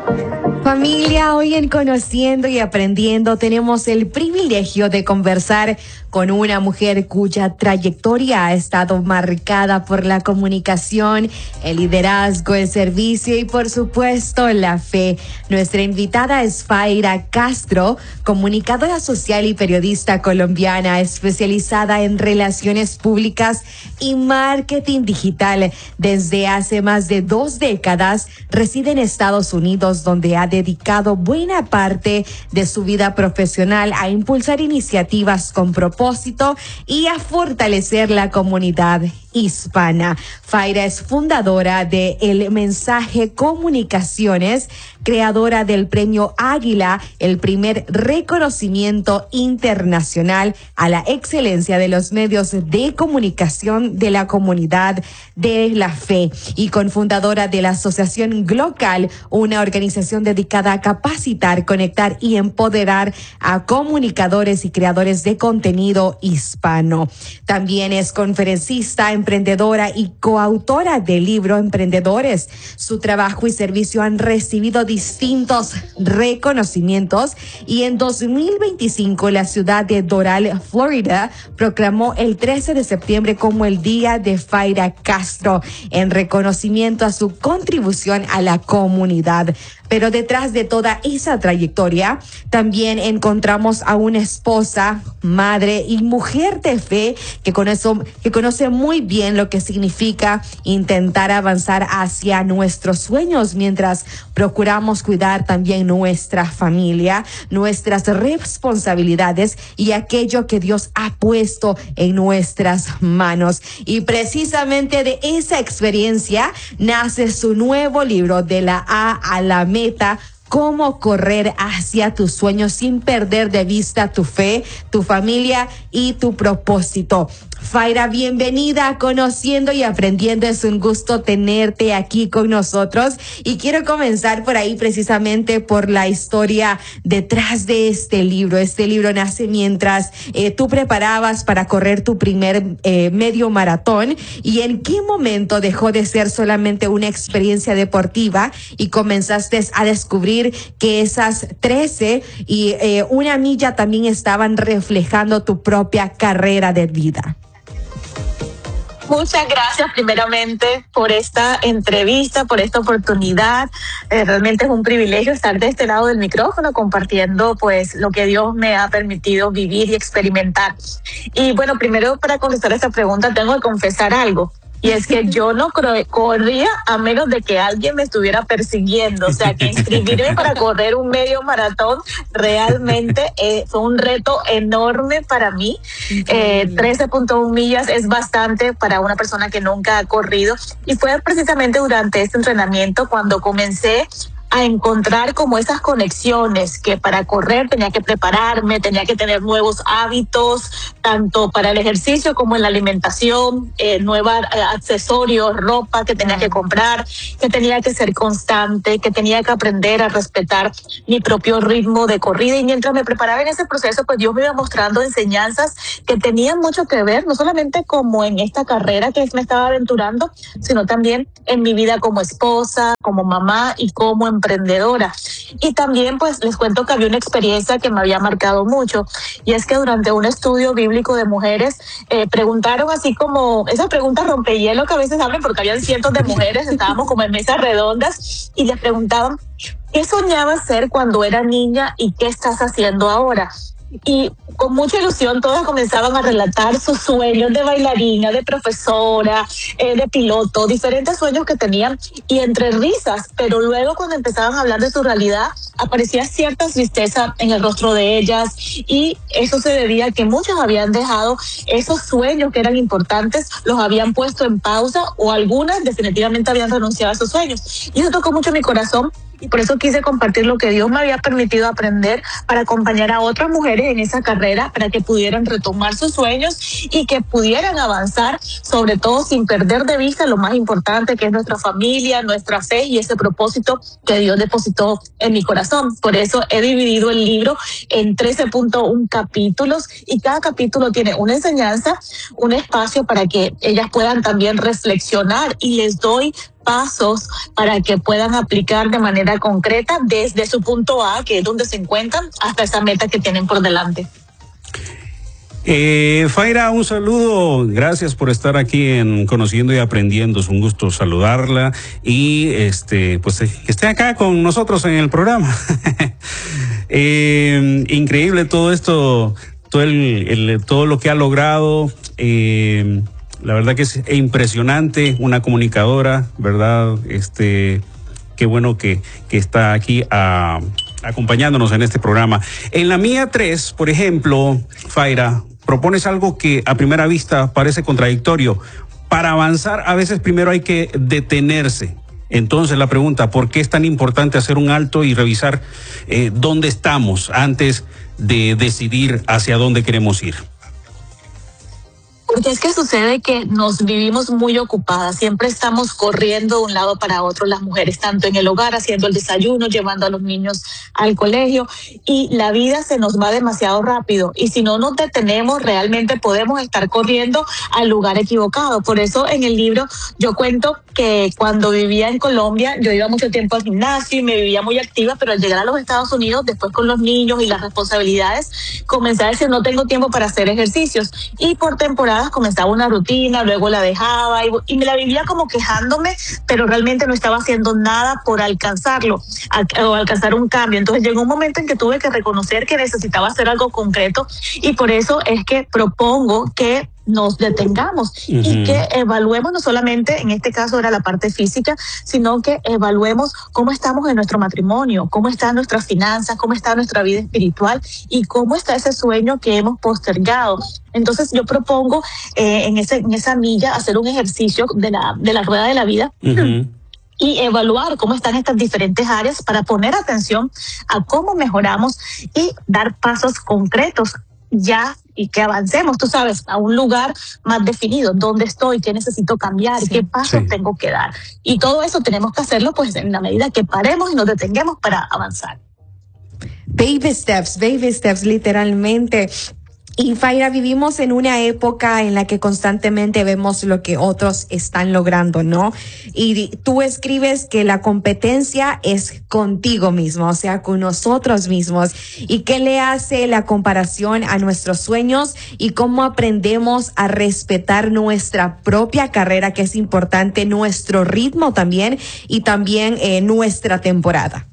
Familia, hoy en Conociendo y Aprendiendo tenemos el privilegio de conversar con una mujer cuya trayectoria ha estado marcada por la comunicación, el liderazgo, el servicio y por supuesto la fe. Nuestra invitada es Faira Castro, comunicadora social y periodista colombiana especializada en relaciones públicas y marketing digital. Desde hace más de 2 décadas reside en Estados Unidos, donde ha dedicado buena parte de su vida profesional a impulsar iniciativas con propósito y a fortalecer la comunidad hispana. Faira es fundadora de El Mensaje Comunicaciones, creadora del Premio Águila, el primer reconocimiento internacional a la excelencia de los medios de comunicación de la comunidad de la fe, y cofundadora de la Asociación Glocal, una organización dedicada a capacitar, conectar y empoderar a comunicadores y creadores de contenido hispano. También es conferencista, emprendedora y coautora del libro Emprendedores. Su trabajo y servicio han recibido distintos reconocimientos, y en 2025 la ciudad de Doral, Florida, proclamó el 13 de septiembre como el Día de Faira Castro, en reconocimiento a su contribución a la comunidad. Pero detrás de toda esa trayectoria también encontramos a una esposa, madre y mujer de fe que conoce muy bien lo que significa intentar avanzar hacia nuestros sueños mientras procuramos cuidar también nuestra familia, nuestras responsabilidades y aquello que Dios ha puesto en nuestras manos. Y precisamente de esa experiencia nace su nuevo libro, De la A a la Meta: cómo correr hacia tus sueños sin perder de vista tu fe, tu familia y tu propósito. Faira, bienvenida a Conociendo y Aprendiendo. Es un gusto tenerte aquí con nosotros, y quiero comenzar por ahí, precisamente por la historia detrás de este libro. Este libro nace mientras tú preparabas para correr tu primer medio maratón. ¿Y en qué momento dejó de ser solamente una experiencia deportiva y comenzaste a descubrir que esas 13 y 1 milla también estaban reflejando tu propia carrera de vida? Muchas gracias primeramente por esta entrevista, por esta oportunidad. Realmente es un privilegio estar de este lado del micrófono compartiendo pues lo que Dios me ha permitido vivir y experimentar. Y bueno, primero, para contestar esta pregunta tengo que confesar algo. Y es que yo no corría a menos de que alguien me estuviera persiguiendo. O sea, que inscribirme para correr un medio maratón realmente fue un reto enorme para mí. 13.1 millas es bastante para una persona que nunca ha corrido. Y fue precisamente durante este entrenamiento cuando comencé a encontrar como esas conexiones, que para correr tenía que prepararme, tenía que tener nuevos hábitos, tanto para el ejercicio como en la alimentación, nuevos accesorios, ropa que tenía que comprar, que tenía que ser constante, que tenía que aprender a respetar mi propio ritmo de corrida. Y mientras me preparaba en ese proceso, pues Dios me iba mostrando enseñanzas que tenían mucho que ver, no solamente como en esta carrera que me estaba aventurando, sino también en mi vida como esposa, como mamá y como emprendedora. Y también pues les cuento que había una experiencia que me había marcado mucho, y es que durante un estudio bíblico de mujeres preguntaron, así como esas preguntas rompehielo que a veces abren, porque habían cientos de mujeres, estábamos como en mesas redondas, y les preguntaban ¿qué soñabas ser cuando era niña y qué estás haciendo ahora? Y con mucha ilusión todas comenzaban a relatar sus sueños de bailarina, de profesora, de piloto, diferentes sueños que tenían, y entre risas, pero luego cuando empezaban a hablar de su realidad aparecía cierta tristeza en el rostro de ellas, y eso se debía a que muchas habían dejado esos sueños que eran importantes, los habían puesto en pausa, o algunas definitivamente habían renunciado a esos sueños. Y eso tocó mucho mi corazón, y por eso quise compartir lo que Dios me había permitido aprender para acompañar a otras mujeres en esa carrera, para que pudieran retomar sus sueños y que pudieran avanzar, sobre todo sin perder de vista lo más importante, que es nuestra familia, nuestra fe y ese propósito que Dios depositó en mi corazón. Por eso he dividido el libro en 13.1 capítulos, y cada capítulo tiene una enseñanza, un espacio para que ellas puedan también reflexionar, y les doy pasos para que puedan aplicar de manera concreta desde su punto A, que es donde se encuentran, hasta esa meta que tienen por delante. Faira, un saludo, gracias por estar aquí en Conociendo y Aprendiendo, es un gusto saludarla y pues que esté acá con nosotros en el programa. Increíble todo esto, todo lo que ha logrado, la verdad que es impresionante, una comunicadora, ¿verdad? Qué bueno que está aquí acompañándonos en este programa. En la mía 3, por ejemplo, Faira, propones algo que a primera vista parece contradictorio. Para avanzar, a veces primero hay que detenerse. Entonces la pregunta, ¿por qué es tan importante hacer un alto y revisar dónde estamos antes de decidir hacia dónde queremos ir? Porque es que sucede que nos vivimos muy ocupadas, siempre estamos corriendo de un lado para otro las mujeres, tanto en el hogar, haciendo el desayuno, llevando a los niños al colegio, y la vida se nos va demasiado rápido, y si no nos detenemos realmente podemos estar corriendo al lugar equivocado. Por eso en el libro yo cuento que cuando vivía en Colombia yo iba mucho tiempo al gimnasio y me vivía muy activa, pero al llegar a los Estados Unidos, después con los niños y las responsabilidades, comencé a decir no tengo tiempo para hacer ejercicios, y por temporada comenzaba una rutina, luego la dejaba y me la vivía como quejándome, pero realmente no estaba haciendo nada por alcanzarlo o alcanzar un cambio. Entonces llegó un momento en que tuve que reconocer que necesitaba hacer algo concreto, y por eso es que propongo que nos detengamos y que evaluemos, no solamente en este caso era la parte física, sino que evaluemos cómo estamos en nuestro matrimonio, cómo están nuestras finanzas, cómo está nuestra vida espiritual y cómo está ese sueño que hemos postergado. Entonces yo propongo en esa milla hacer un ejercicio de la rueda de la vida. Y evaluar cómo están estas diferentes áreas para poner atención a cómo mejoramos y dar pasos concretos ya, y que avancemos, tú sabes, a un lugar más definido, dónde estoy, qué necesito cambiar, qué pasos tengo que dar. Y todo eso tenemos que hacerlo pues en la medida que paremos y nos detenguemos para avanzar. Baby steps, literalmente. Y Faira, vivimos en una época en la que constantemente vemos lo que otros están logrando, ¿no? Y tú escribes que la competencia es contigo mismo, o sea, con nosotros mismos. ¿Y qué le hace la comparación a nuestros sueños y cómo aprendemos a respetar nuestra propia carrera, que es importante, nuestro ritmo también y también nuestra temporada?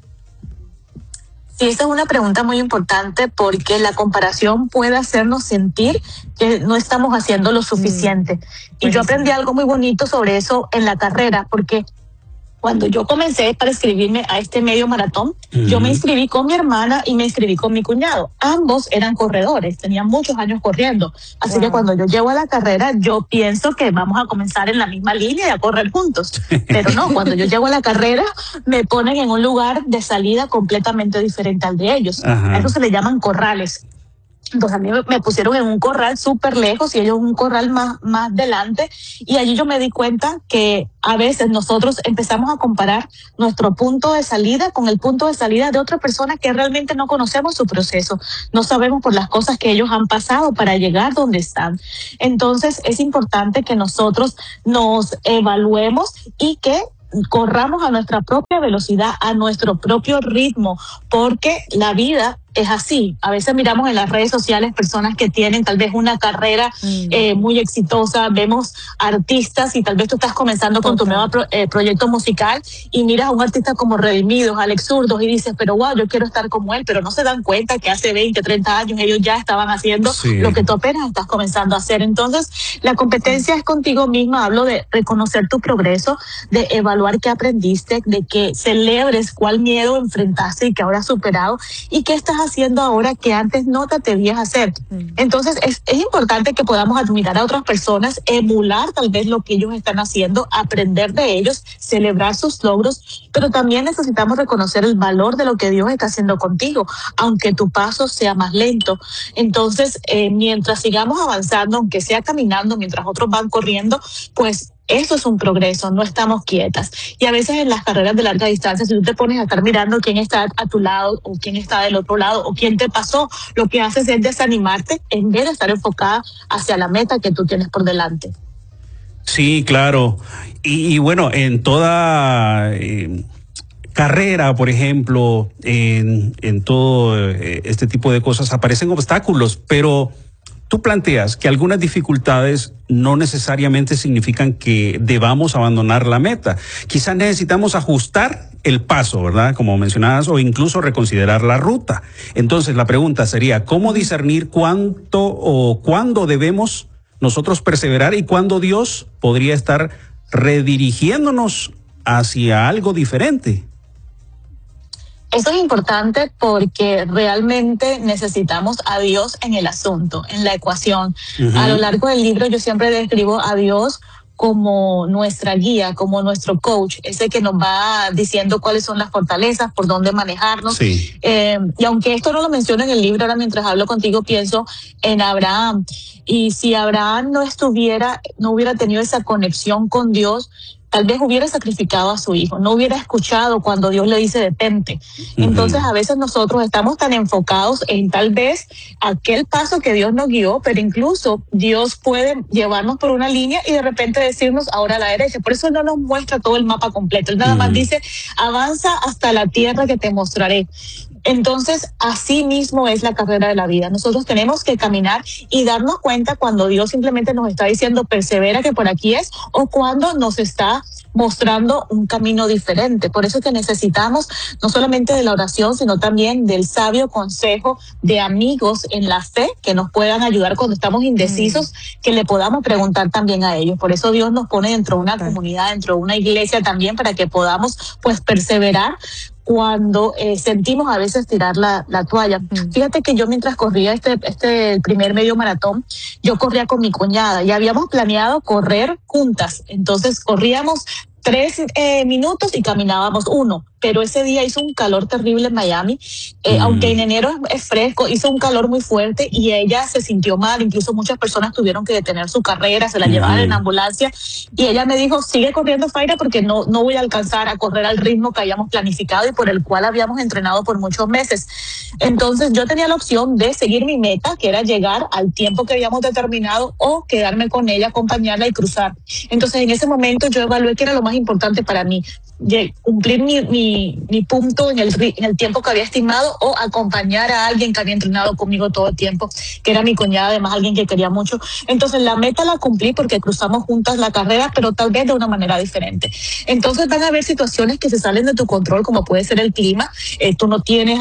Sí, esa es una pregunta muy importante porque la comparación puede hacernos sentir que no estamos haciendo lo suficiente. Y yo aprendí algo muy bonito sobre eso en la carrera, porque cuando yo comencé para inscribirme a este medio maratón, yo me inscribí con mi hermana y me inscribí con mi cuñado. Ambos eran corredores, tenían muchos años corriendo. Así que cuando yo llego a la carrera, yo pienso que vamos a comenzar en la misma línea y a correr juntos. Pero no, cuando yo llego a la carrera, me ponen en un lugar de salida completamente diferente al de ellos. A eso se le llaman corrales. Entonces a mí me pusieron en un corral súper lejos y ellos en un corral más delante, y allí yo me di cuenta que a veces nosotros empezamos a comparar nuestro punto de salida con el punto de salida de otra persona que realmente no conocemos su proceso, no sabemos por las cosas que ellos han pasado para llegar donde están. Entonces es importante que nosotros nos evaluemos y que corramos a nuestra propia velocidad, a nuestro propio ritmo, porque la vida es así. A veces miramos en las redes sociales personas que tienen tal vez una carrera muy exitosa, vemos artistas y tal vez tú estás comenzando con tu nuevo proyecto musical y miras a un artista como Redimidos, Alex Zurdos, y dices, pero wow, yo quiero estar como él, pero no se dan cuenta que hace 20, 30 años ellos ya estaban haciendo lo que tú apenas estás comenzando a hacer. Entonces, la competencia es contigo misma. Hablo de reconocer tu progreso, de evaluar qué aprendiste, de que celebres cuál miedo enfrentaste y que ahora has superado, y qué estás haciendo ahora que antes no te atrevías a hacer. Entonces es importante que podamos admirar a otras personas, emular tal vez lo que ellos están haciendo, aprender de ellos, celebrar sus logros, pero también necesitamos reconocer el valor de lo que Dios está haciendo contigo, aunque tu paso sea más lento. Entonces, mientras sigamos avanzando, aunque sea caminando, mientras otros van corriendo, pues eso es un progreso, no estamos quietas. Y a veces en las carreras de larga distancia, si tú te pones a estar mirando quién está a tu lado o quién está del otro lado o quién te pasó, lo que haces es desanimarte en vez de estar enfocada hacia la meta que tú tienes por delante. Sí, claro. Y bueno, en toda carrera, por ejemplo, en todo este tipo de cosas aparecen obstáculos, pero tú planteas que algunas dificultades no necesariamente significan que debamos abandonar la meta. Quizás necesitamos ajustar el paso, ¿verdad? Como mencionabas, o incluso reconsiderar la ruta. Entonces, la pregunta sería, ¿cómo discernir cuánto o cuándo debemos nosotros perseverar y cuándo Dios podría estar redirigiéndonos hacia algo diferente? Esto es importante porque realmente necesitamos a Dios en el asunto, en la ecuación. A lo largo del libro yo siempre describo a Dios como nuestra guía, como nuestro coach, ese que nos va diciendo cuáles son las fortalezas, por dónde manejarnos. Sí. Y aunque esto no lo menciono en el libro, ahora mientras hablo contigo pienso en Abraham. Y si Abraham no hubiera tenido esa conexión con Dios, tal vez hubiera sacrificado a su hijo, no hubiera escuchado cuando Dios le dice detente. Entonces a veces nosotros estamos tan enfocados en tal vez aquel paso que Dios nos guió, pero incluso Dios puede llevarnos por una línea y de repente decirnos ahora a la derecha. Por eso no nos muestra todo el mapa completo. Él nada más dice, avanza hasta la tierra que te mostraré. Entonces, así mismo es la carrera de la vida. Nosotros tenemos que caminar y darnos cuenta cuando Dios simplemente nos está diciendo persevera que por aquí es, o cuando nos está mostrando un camino diferente. Por eso que necesitamos no solamente de la oración, sino también del sabio consejo de amigos en la fe que nos puedan ayudar cuando estamos indecisos, que le podamos preguntar también a ellos. Por eso Dios nos pone dentro de una comunidad, dentro de una iglesia también, para que podamos pues perseverar cuando sentimos a veces tirar la toalla. Fíjate que yo mientras corría el primer medio maratón, yo corría con mi cuñada y habíamos planeado correr juntas. Entonces corríamos 3 minutos y caminábamos 1. Pero ese día hizo un calor terrible en Miami, aunque en enero es fresco, hizo un calor muy fuerte y ella se sintió mal, incluso muchas personas tuvieron que detener su carrera, se la llevaban en ambulancia y ella me dijo, sigue corriendo, Faira, porque no voy a alcanzar a correr al ritmo que habíamos planificado y por el cual habíamos entrenado por muchos meses. Entonces yo tenía la opción de seguir mi meta, que era llegar al tiempo que habíamos determinado, o quedarme con ella, acompañarla y cruzar. Entonces en ese momento yo evalué que era lo más importante para mí, cumplir mi punto en el tiempo que había estimado, o acompañar a alguien que había entrenado conmigo todo el tiempo, que era mi cuñada, además alguien que quería mucho. Entonces la meta la cumplí porque cruzamos juntas la carrera, pero tal vez de una manera diferente. Entonces van a haber situaciones que se salen de tu control, como puede ser el clima. Tú no tienes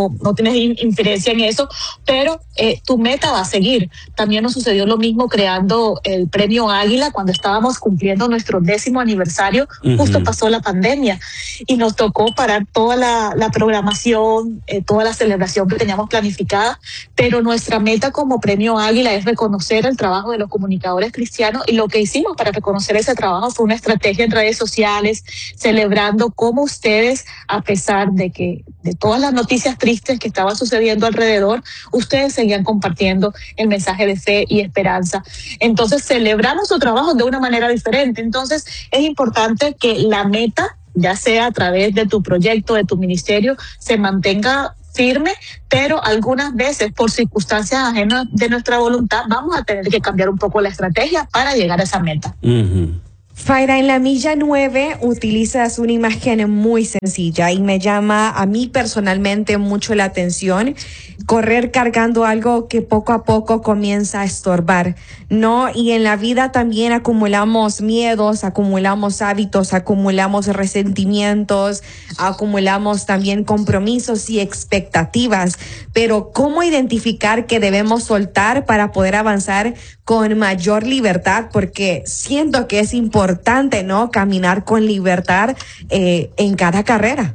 inferencia en eso, pero tu meta va a seguir. También nos sucedió lo mismo creando el Premio Águila cuando estábamos cumpliendo nuestro 10º aniversario. Justo pasó la pandemia y nos tocó parar toda la programación, toda la celebración que teníamos planificada, pero nuestra meta como Premio Águila es reconocer el trabajo de los comunicadores cristianos, y lo que hicimos para reconocer ese trabajo fue una estrategia en redes sociales, celebrando cómo ustedes, a pesar de todas las noticias tristes que estaban sucediendo alrededor, ustedes seguían compartiendo el mensaje de fe y esperanza. Entonces celebramos su trabajo de una manera diferente. Entonces es importante que la meta, ya sea a través de tu proyecto, de tu ministerio, se mantenga firme, pero algunas veces por circunstancias ajenas de nuestra voluntad vamos a tener que cambiar un poco la estrategia para llegar a esa meta. Faira, en la milla 9 utilizas una imagen muy sencilla y me llama a mí personalmente mucho la atención: correr cargando algo que poco a poco comienza a estorbar, ¿no? Y en la vida también acumulamos miedos, acumulamos hábitos, acumulamos resentimientos, acumulamos también compromisos y expectativas. Pero ¿cómo identificar que debemos soltar para poder avanzar con mayor libertad? Porque siento que es importante, ¿no?, caminar con libertad en cada carrera.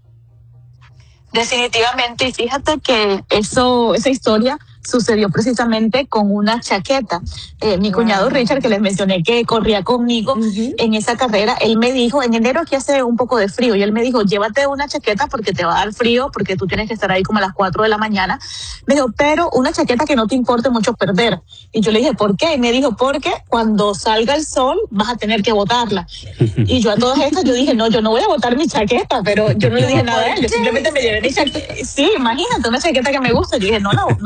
Definitivamente, y fíjate que esa historia sucedió precisamente con una chaqueta. Mi cuñado Richard, que les mencioné que corría conmigo en esa carrera, él me dijo, en enero aquí hace un poco de frío, y él me dijo, llévate una chaqueta porque te va a dar frío, porque tú tienes que estar ahí como a las 4 de la mañana. Me dijo, pero una chaqueta que no te importe mucho perder. Y yo le dije, ¿por qué? Y me dijo, porque cuando salga el sol vas a tener que botarla. Y yo a todas estas, yo dije, no, yo no voy a botar mi chaqueta, pero yo no le dije nada a él, yo simplemente me llevé mi chaqueta. Sí, imagínate, una chaqueta que me gusta. Yo dije, no la voy a botar.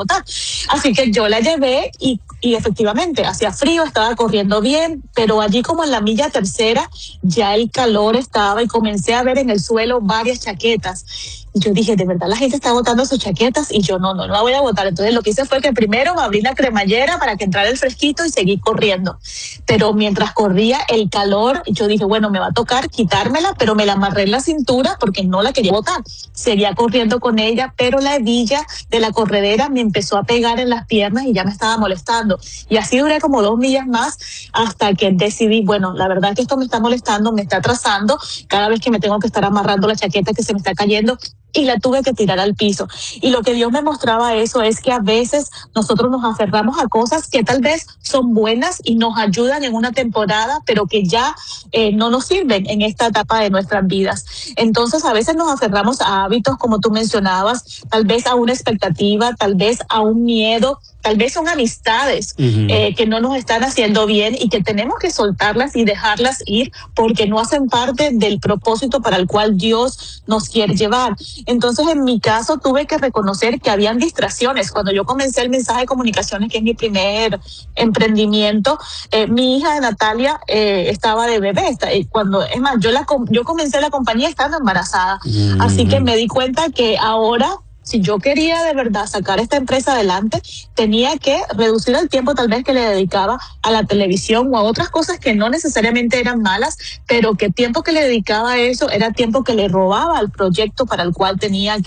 botar. Así que yo la llevé y efectivamente hacía frío, estaba corriendo bien, pero allí como en la milla tercera ya el calor estaba y comencé a ver en el suelo varias chaquetas. Y yo dije, de verdad la gente está botando sus chaquetas y yo no la voy a botar. Entonces lo que hice fue que primero me abrí la cremallera para que entrara el fresquito y seguí corriendo. Pero mientras corría el calor, yo dije, bueno, me va a tocar quitármela, pero me la amarré en la cintura porque no la quería botar. Seguía corriendo con ella, pero la hebilla de la corredera me empezó a pegar en las piernas y ya me estaba molestando. Y así duré como 2 millas más hasta que decidí, bueno, la verdad es que esto me está molestando, me está atrasando cada vez que me tengo que estar amarrando la chaqueta que se me está cayendo. Y la tuve que tirar al piso. Y lo que Dios me mostraba eso es que a veces nosotros nos aferramos a cosas que tal vez son buenas y nos ayudan en una temporada, pero que ya no nos sirven en esta etapa de nuestras vidas. Entonces a veces nos aferramos a hábitos, como tú mencionabas, tal vez a una expectativa, tal vez a un miedo, tal vez son amistades que no nos están haciendo bien y que tenemos que soltarlas y dejarlas ir porque no hacen parte del propósito para el cual Dios nos quiere llevar. Entonces, en mi caso, tuve que reconocer que habían distracciones. Cuando yo comencé el mensaje de comunicaciones, que es mi primer emprendimiento, mi hija Natalia estaba de bebé. Es más, yo comencé la compañía estando embarazada. Así que me di cuenta que ahora, si yo quería de verdad sacar esta empresa adelante, tenía que reducir el tiempo tal vez que le dedicaba a la televisión o a otras cosas que no necesariamente eran malas, pero que tiempo que le dedicaba a eso era tiempo que le robaba al proyecto para el cual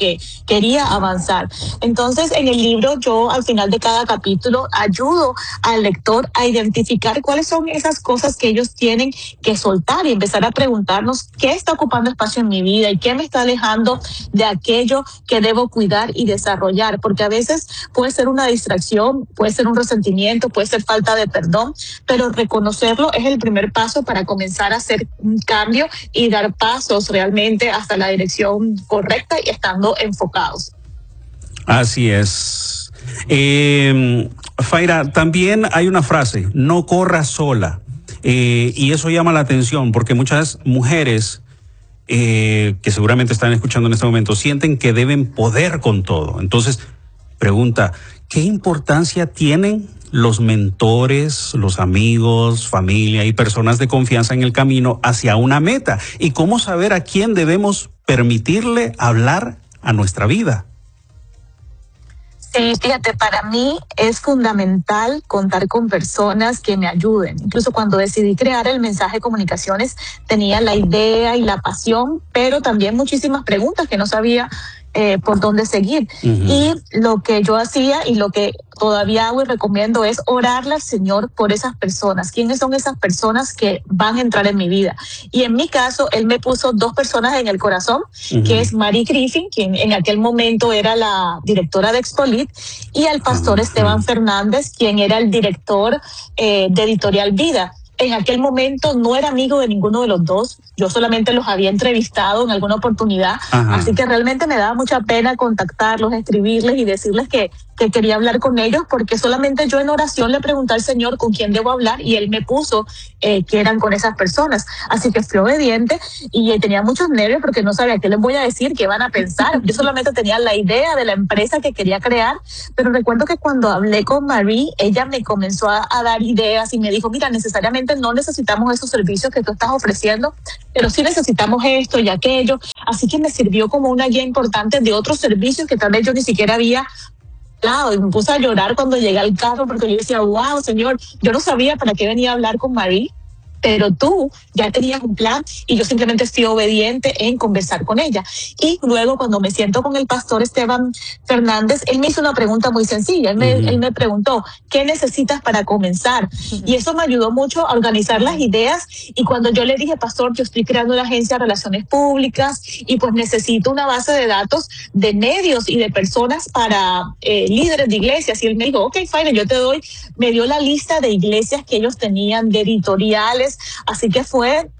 quería avanzar. Entonces, en el libro yo al final de cada capítulo ayudo al lector a identificar cuáles son esas cosas que ellos tienen que soltar y empezar a preguntarnos qué está ocupando espacio en mi vida y qué me está alejando de aquello que debo cuidar y desarrollar, porque a veces puede ser una distracción, puede ser un resentimiento, puede ser falta de perdón, pero reconocerlo es el primer paso para comenzar a hacer un cambio y dar pasos realmente hasta la dirección correcta y estando enfocados. Así es. Faira, también hay una frase, no corras sola, y eso llama la atención porque muchas mujeres que seguramente están escuchando en este momento sienten que deben poder con todo. Entonces, pregunta, ¿qué importancia tienen los mentores, los amigos, familia y personas de confianza en el camino hacia una meta? ¿Y cómo saber a quién debemos permitirle hablar a nuestra vida? Sí, fíjate, para mí es fundamental contar con personas que me ayuden. Incluso cuando decidí crear el mensaje de comunicaciones, tenía la idea y la pasión, pero también muchísimas preguntas que no sabía por dónde seguir. Y lo que yo hacía y lo que todavía hago y recomiendo es orarle al Señor por esas personas. ¿Quiénes son esas personas que van a entrar en mi vida? Y en mi caso, Él me puso 2 personas en el corazón, que es Mary Griffin, quien en aquel momento era la directora de Expolit, y al pastor Esteban Fernández, quien era el director de Editorial Vida. En aquel momento no era amigo de ninguno de los dos, yo solamente los había entrevistado en alguna oportunidad, así que realmente me daba mucha pena contactarlos, escribirles y decirles que quería hablar con ellos, porque solamente yo en oración le pregunté al Señor con quién debo hablar y Él me puso que eran con esas personas. Así que fui obediente y tenía muchos nervios porque no sabía qué les voy a decir, qué van a pensar. Yo solamente tenía la idea de la empresa que quería crear, pero recuerdo que cuando hablé con Marie, ella me comenzó a dar ideas y me dijo, mira, necesariamente no necesitamos esos servicios que tú estás ofreciendo, pero sí necesitamos esto y aquello. Así que me sirvió como una guía importante de otros servicios que tal vez yo ni siquiera había. Claro, y me puse a llorar cuando llegué al carro porque yo decía, wow, Señor, yo no sabía para qué venía a hablar con Marie, pero tú ya tenías un plan y yo simplemente estoy obediente en conversar con ella. Y luego cuando me siento con el pastor Esteban Fernández, él me hizo una pregunta muy sencilla. Él me preguntó, ¿qué necesitas para comenzar? Y eso me ayudó mucho a organizar las ideas. Y cuando yo le dije, pastor, yo estoy creando una agencia de relaciones públicas y pues necesito una base de datos de medios y de personas para líderes de iglesias. Y él me dijo, ok, fine, yo te doy. Me dio la lista de iglesias que ellos tenían, de editoriales. Así que fue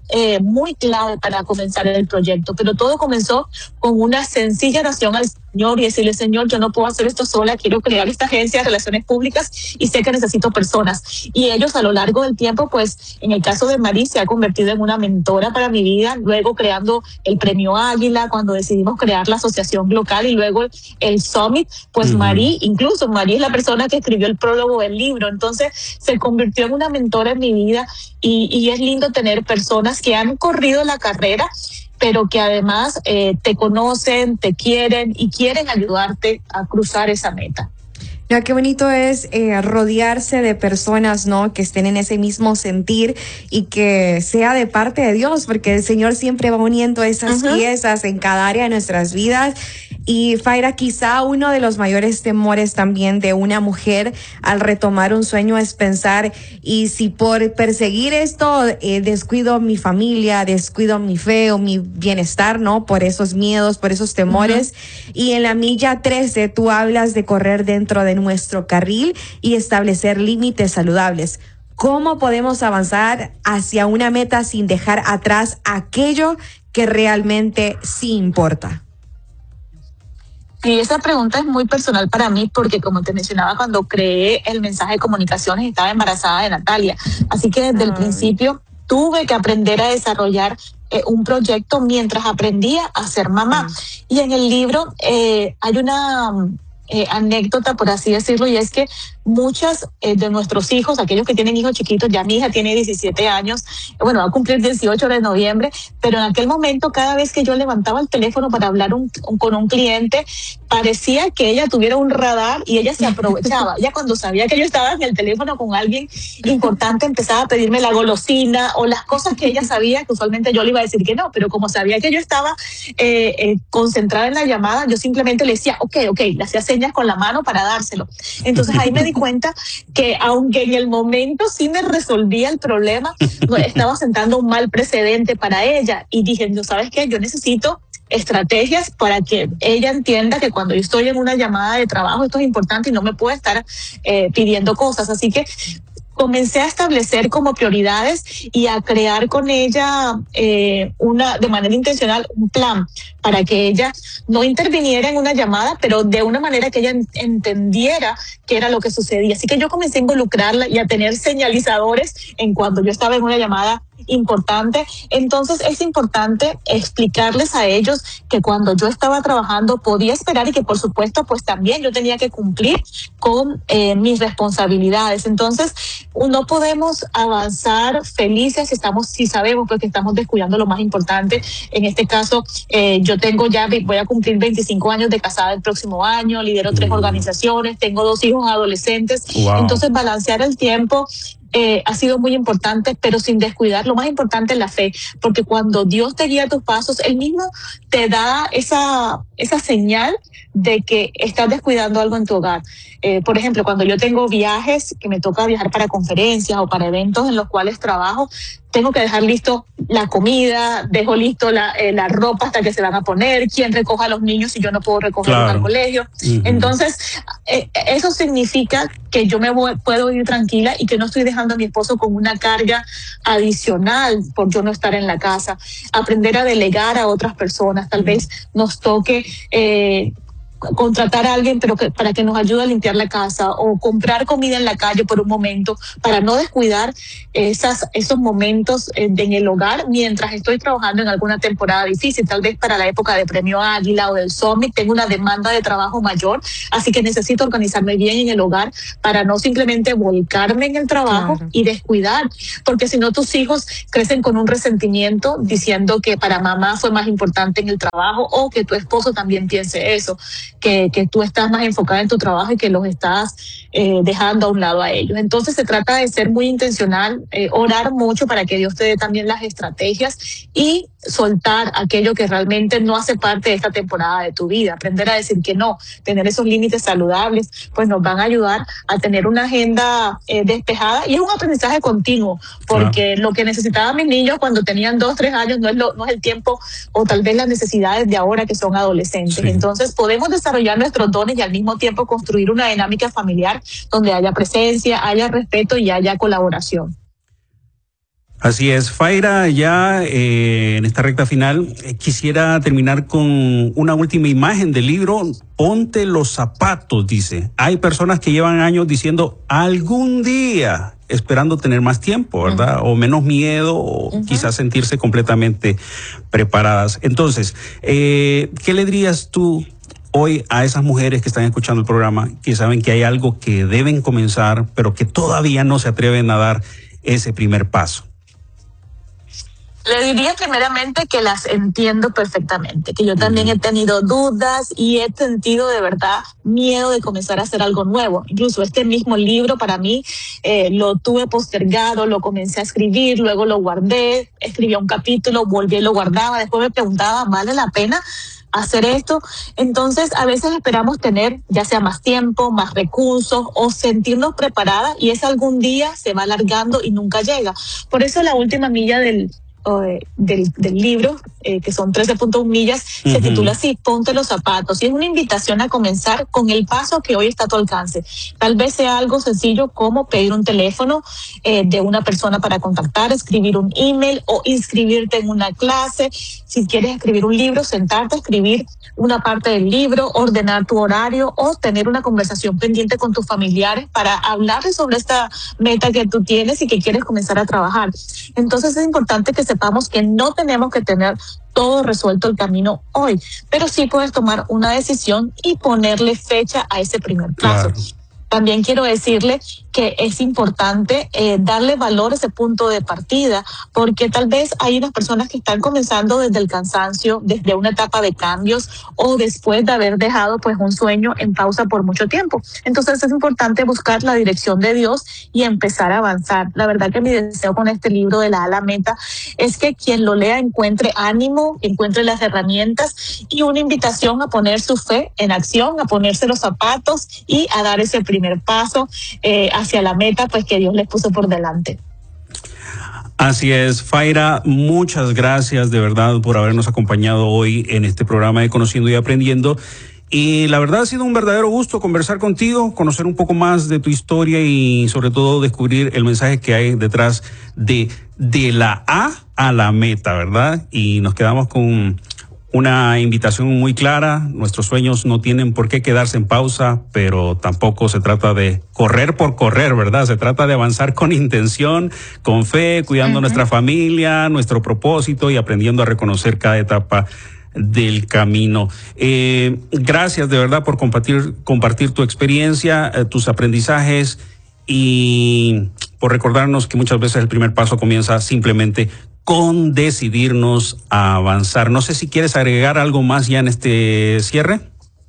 muy clave para comenzar el proyecto, pero todo comenzó con una sencilla oración al Señor y decirle: Señor, yo no puedo hacer esto sola, quiero crear esta agencia de relaciones públicas y sé que necesito personas. Y ellos a lo largo del tiempo, pues en el caso de Mari se ha convertido en una mentora para mi vida, luego creando el Premio Águila, cuando decidimos crear la asociación local y luego el Summit, pues Mari es la persona que escribió el prólogo del libro, entonces se convirtió en una mentora en mi vida y es lindo tener personas que han corrido la carrera, pero que además te conocen, te quieren y quieren ayudarte a cruzar esa meta. No, qué bonito es rodearse de personas, ¿no? Que estén en ese mismo sentir y que sea de parte de Dios, porque el Señor siempre va uniendo esas piezas en cada área de nuestras vidas. Y Faira, quizá uno de los mayores temores también de una mujer al retomar un sueño es pensar, y si por perseguir esto descuido mi familia, descuido mi fe o mi bienestar, ¿no? Por esos miedos, por esos temores. Y en la milla 13 tú hablas de correr dentro de nuestro carril y establecer límites saludables. ¿Cómo podemos avanzar hacia una meta sin dejar atrás aquello que realmente sí importa? Sí, esa pregunta es muy personal para mí porque, como te mencionaba, cuando creé el mensaje de comunicaciones estaba embarazada de Natalia. Así que desde el principio tuve que aprender a desarrollar un proyecto mientras aprendía a ser mamá. Y en el libro hay una anécdota, por así decirlo, y es que muchas de nuestros hijos, aquellos que tienen hijos chiquitos, ya mi hija tiene 17 años, bueno, va a cumplir 18 de noviembre, pero en aquel momento cada vez que yo levantaba el teléfono para hablar con un cliente, parecía que ella tuviera un radar y ella se aprovechaba. Ella, cuando sabía que yo estaba en el teléfono con alguien importante, empezaba a pedirme la golosina o las cosas que ella sabía, que usualmente yo le iba a decir que no, pero como sabía que yo estaba concentrada en la llamada, yo simplemente le decía, ok, le hacía señas con la mano para dárselo. Entonces ahí me di cuenta que aunque en el momento sí me resolvía el problema, estaba sentando un mal precedente para ella. Y dije, ¿no sabes qué? Yo necesito estrategias para que ella entienda que cuando yo estoy en una llamada de trabajo esto es importante y no me puedo estar pidiendo cosas. Así que comencé a establecer como prioridades y a crear con ella de manera intencional un plan para que ella no interviniera en una llamada, pero de una manera que ella entendiera qué era lo que sucedía. Así que yo comencé a involucrarla y a tener señalizadores en cuando yo estaba en una llamada importante. Entonces es importante explicarles a ellos que cuando yo estaba trabajando podía esperar y que por supuesto pues también yo tenía que cumplir con mis responsabilidades. Entonces no podemos avanzar felices si sabemos pues que estamos descuidando lo más importante. En este caso yo voy a cumplir 25 años de casada el próximo año, lidero 3 organizaciones, tengo 2 hijos adolescentes. Wow. Entonces balancear el tiempo ha sido muy importante, pero sin descuidar lo más importante es la fe, porque cuando Dios te guía tus pasos, Él mismo te da esa señal de que estás descuidando algo en tu hogar. Por ejemplo, cuando yo tengo viajes, que me toca viajar para conferencias o para eventos en los cuales trabajo, tengo que dejar listo la comida, dejo listo la ropa hasta que se van a poner, quién recoja a los niños si yo no puedo recogerlos al colegio. Entonces, eso significa que yo puedo ir tranquila y que no estoy dejando a mi esposo con una carga adicional por yo no estar en la casa. Aprender a delegar a otras personas. Tal vez nos toque contratar a alguien para que nos ayude a limpiar la casa o comprar comida en la calle por un momento para no descuidar esos momentos en el hogar mientras estoy trabajando en alguna temporada difícil. Tal vez para la época de Premio Águila o del Summit tengo una demanda de trabajo mayor, así que necesito organizarme bien en el hogar para no simplemente volcarme en el trabajo y descuidar, porque si no tus hijos crecen con un resentimiento diciendo que para mamá fue más importante en el trabajo, o que tu esposo también piense eso, que tú estás más enfocada en tu trabajo y que los estás dejando a un lado a ellos. Entonces se trata de ser muy intencional, orar mucho para que Dios te dé también las estrategias y soltar aquello que realmente no hace parte de esta temporada de tu vida. Aprender a decir que no, tener esos límites saludables, pues nos van a ayudar a tener una agenda despejada, y es un aprendizaje continuo, porque lo que necesitaban mis niños cuando tenían 2, 3 años no es el tiempo o tal vez las necesidades de ahora que son adolescentes. Entonces podemos desarrollar nuestros dones y al mismo tiempo construir una dinámica familiar donde haya presencia, haya respeto y haya colaboración. Así es, Faira, ya en esta recta final quisiera terminar con una última imagen del libro. Ponte los zapatos, dice. Hay personas que llevan años diciendo algún día, esperando tener más tiempo, ¿verdad? O menos miedo, o quizás sentirse completamente preparadas. Entonces, ¿qué le dirías tú hoy a esas mujeres que están escuchando el programa, que saben que hay algo que deben comenzar, pero que todavía no se atreven a dar ese primer paso? Le diría primeramente que las entiendo perfectamente, que yo también he tenido dudas y he sentido de verdad miedo de comenzar a hacer algo nuevo. Incluso este mismo libro para mí lo tuve postergado, lo comencé a escribir, luego lo guardé, escribía un capítulo, volví y lo guardaba, después me preguntaba, ¿vale la pena hacer esto? Entonces a veces esperamos tener ya sea más tiempo, más recursos o sentirnos preparadas y ese algún día se va alargando y nunca llega. Por eso la última milla del libro, que son 13.1 millas, se titula así, Ponte los zapatos, y es una invitación a comenzar con el paso que hoy está a tu alcance. Tal vez sea algo sencillo como pedir un teléfono de una persona para contactar, escribir un email o inscribirte en una clase. Si quieres escribir un libro, sentarte a escribir una parte del libro, ordenar tu horario o tener una conversación pendiente con tus familiares para hablarles sobre esta meta que tú tienes y que quieres comenzar a trabajar. Entonces es importante que sepamos que no tenemos que tener todo resuelto el camino hoy, pero sí puedes tomar una decisión y ponerle fecha a ese primer paso. Claro. También quiero decirle que es importante darle valor a ese punto de partida, porque tal vez hay unas personas que están comenzando desde el cansancio, desde una etapa de cambios o después de haber dejado pues un sueño en pausa por mucho tiempo. Entonces es importante buscar la dirección de Dios y empezar a avanzar. La verdad que mi deseo con este libro de la A la Meta es que quien lo lea encuentre ánimo, encuentre las herramientas y una invitación a poner su fe en acción, a ponerse los zapatos y a dar ese primer paso hacia la meta pues que Dios les puso por delante. Así es, Faira, muchas gracias de verdad por habernos acompañado hoy en este programa de Conociendo y Aprendiendo. Y la verdad ha sido un verdadero gusto conversar contigo, conocer un poco más de tu historia y sobre todo descubrir el mensaje que hay detrás de la A a la meta, ¿verdad? Y nos quedamos con una invitación muy clara. Nuestros sueños no tienen por qué quedarse en pausa, pero tampoco se trata de correr por correr, ¿verdad? Se trata de avanzar con intención, con fe, cuidando nuestra familia, nuestro propósito y aprendiendo a reconocer cada etapa del camino. Gracias de verdad por compartir tu experiencia, tus aprendizajes y por recordarnos que muchas veces el primer paso comienza simplemente con decidirnos a avanzar. No sé si quieres agregar algo más ya en este cierre.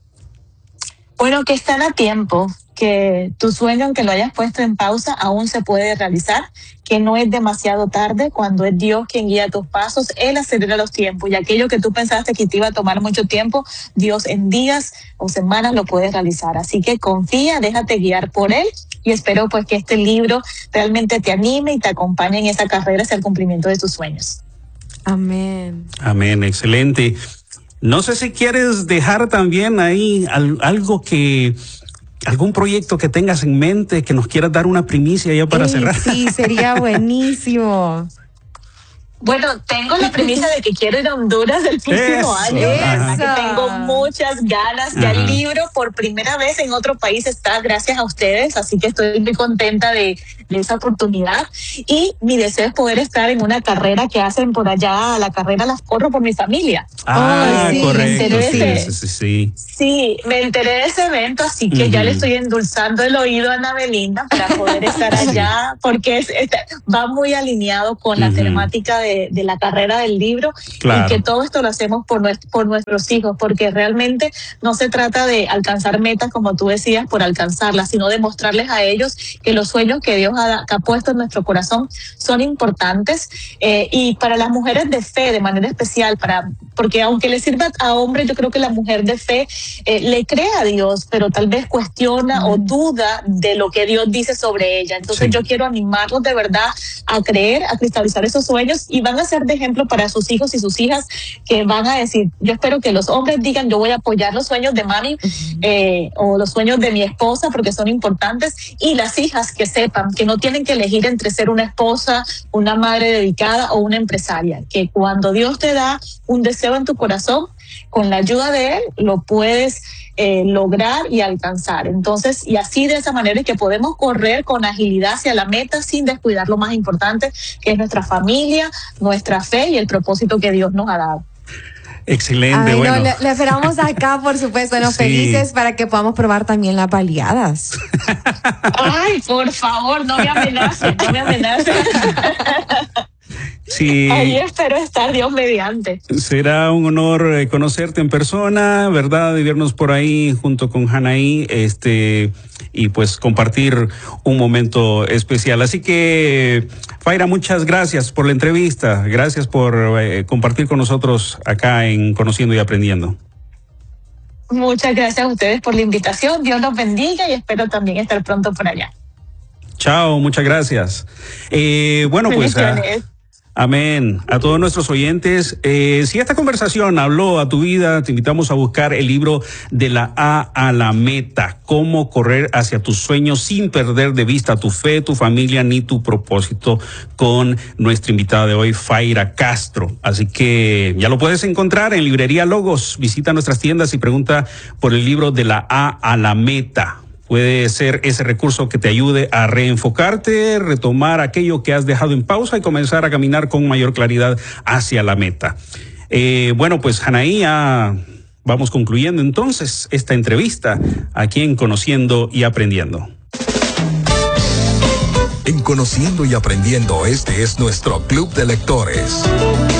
Bueno, que están a tiempo, que tu sueño, aunque lo hayas puesto en pausa, aún se puede realizar, que no es demasiado tarde cuando es Dios quien guía tus pasos, Él acelera los tiempos y aquello que tú pensaste que te iba a tomar mucho tiempo, Dios en días o semanas lo puede realizar. Así que confía, déjate guiar por Él y espero pues que este libro realmente te anime y te acompañe en esa carrera hacia el cumplimiento de tus sueños. Amén. Amén, excelente. No sé si quieres dejar también ahí algún proyecto que tengas en mente, que nos quieras dar una primicia ya para cerrar. Sí, sería buenísimo. Bueno, tengo la premisa de que quiero ir a Honduras el próximo año. La verdad que tengo muchas ganas. Ya el libro por primera vez en otro país está gracias a ustedes, así que estoy muy contenta de esa oportunidad. Y mi deseo es poder estar en una carrera que hacen por allá. La carrera las corro por mi familia. Sí, correcto. Sí, me enteré de ese evento, así que ya le estoy endulzando el oído a Ana Belinda para poder estar allá, porque va muy alineado con la temática de la carrera del libro. Claro. Y que todo esto lo hacemos por nuestros hijos, porque realmente no se trata de alcanzar metas, como tú decías, por alcanzarlas, sino de mostrarles a ellos que los sueños que Dios ha puesto en nuestro corazón son importantes, y para las mujeres de fe de manera especial, porque aunque le sirva a hombres, yo creo que la mujer de fe le cree a Dios, pero tal vez cuestiona o duda de lo que Dios dice sobre ella. Entonces yo quiero animarlos de verdad a creer, a cristalizar esos sueños, y van a ser de ejemplo para sus hijos y sus hijas, que van a decir, yo espero que los hombres digan, yo voy voy a apoyar los sueños de mami o los sueños de mi esposa porque son importantes, y las hijas que sepan que no tienen que elegir entre ser una esposa, una madre dedicada o una empresaria, que cuando Dios te da un deseo en tu corazón, con la ayuda de Él lo puedes lograr y alcanzar. Entonces, y así de esa manera es que podemos correr con agilidad hacia la meta sin descuidar lo más importante, que es nuestra familia, nuestra fe y el propósito que Dios nos ha dado. Excelente. Ay, bueno. no, le esperamos acá, por supuesto, sí. Felices para que podamos probar también las baleadas. Ay, por favor, no me amenacen, no me amenacen. Sí. Ahí espero estar, Dios mediante. Será un honor conocerte en persona, ¿verdad? Y vernos por ahí junto con Hanaí, y pues compartir un momento especial. Así que, Faira, muchas gracias por la entrevista. Gracias por compartir con nosotros acá en Conociendo y Aprendiendo. Muchas gracias a ustedes por la invitación. Dios los bendiga y espero también estar pronto por allá. Chao, muchas gracias. Bueno, pues... Amén. A todos nuestros oyentes, si esta conversación habló a tu vida, te invitamos a buscar el libro De la A a la Meta, cómo correr hacia tus sueños sin perder de vista tu fe, tu familia ni tu propósito, con nuestra invitada de hoy, Faira Castro. Así que ya lo puedes encontrar en Librería Logos. Visita nuestras tiendas y pregunta por el libro De la A a la Meta. Puede ser ese recurso que te ayude a reenfocarte, retomar aquello que has dejado en pausa y comenzar a caminar con mayor claridad hacia la meta. Bueno, pues Hanaí, vamos concluyendo entonces esta entrevista aquí en Conociendo y Aprendiendo. En Conociendo y Aprendiendo, este es nuestro club de lectores.